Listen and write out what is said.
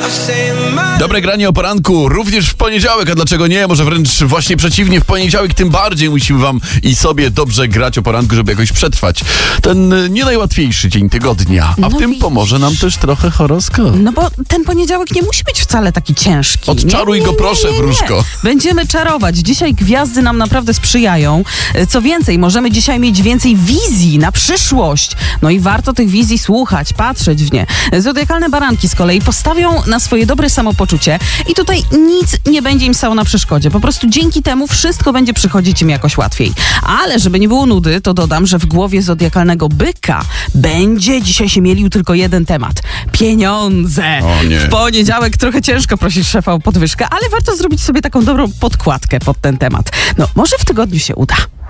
Dobre granie o poranku również w poniedziałek, a dlaczego nie? Może wręcz właśnie przeciwnie, w poniedziałek tym bardziej musimy wam i sobie dobrze grać o poranku, żeby jakoś przetrwać ten nie najłatwiejszy dzień tygodnia. A w tym pomoże nam też trochę horoskop. No bo ten poniedziałek nie musi być wcale taki ciężki. Odczaruj go proszę, wróżko. Będziemy czarować. Dzisiaj gwiazdy nam naprawdę sprzyjają. Co więcej, możemy dzisiaj mieć więcej wizji na przyszłość. No i warto tych wizji słuchać, patrzeć w nie. Zodiakalne baranki z kolei postawią na swoje dobre samopoczucie i tutaj nic nie będzie im stało na przeszkodzie. Po prostu dzięki temu wszystko będzie przychodzić im jakoś łatwiej. Ale żeby nie było nudy, to dodam, że w głowie zodiakalnego byka będzie dzisiaj się mielił tylko jeden temat. Pieniądze. O nie. W poniedziałek trochę ciężko prosić szefa o podwyżkę, ale warto zrobić sobie taką dobrą podkładkę pod ten temat. No, może w tygodniu się uda.